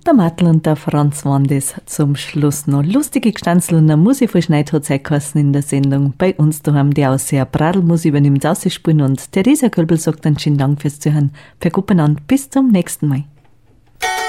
Der Mattel und der Franz waren das zum Schluss noch. Lustige Gestanzel und eine Musik von Schneid hat es geheißen in der Sendung. Bei uns daheim die Aussehen Bradelmusik übernimmt Ausspielen und Theresa Kölbel sagt dann schönen Dank fürs Zuhören. Verkuppen an, bis zum nächsten Mal.